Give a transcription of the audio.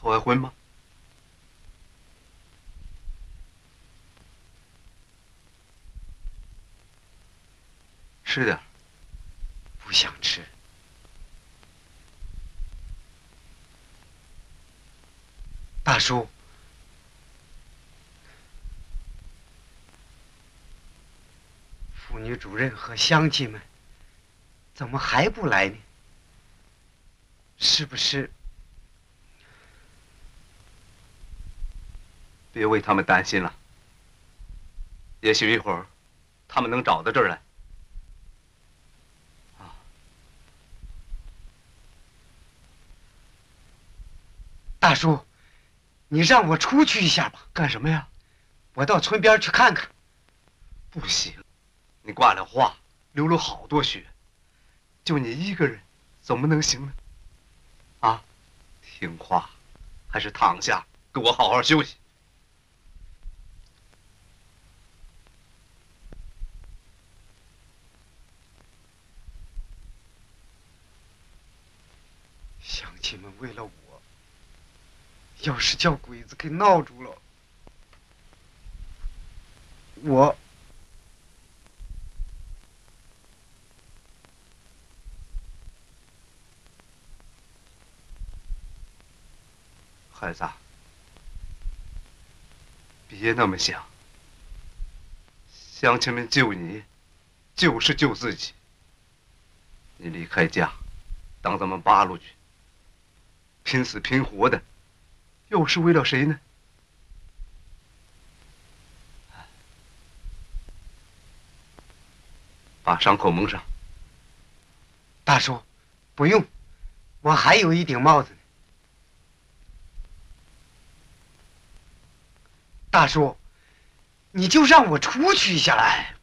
他未婚吗？吃点。 不想吃。大叔，妇女主任和乡亲们怎么还不来呢？是不是？ 别为他们担心了，也许一会儿他们能找到这儿来。啊， 大叔，你让我出去一下吧。 干什么呀？ 我到村边去看看。 不行，你挂了话，流了好多血，就你一个人，怎么能行呢？啊，听话，还是躺下，给我好好休息。 乡亲们为了我，要是叫鬼子给闹住了，我孩子，别那么想。乡亲们救你，就是救自己。你离开家，当咱们八路去，拼死拼活的，又是为了谁呢？把伤口蒙上。 大叔，不用，我还有一顶帽子呢。大叔，你就让我出去一下来。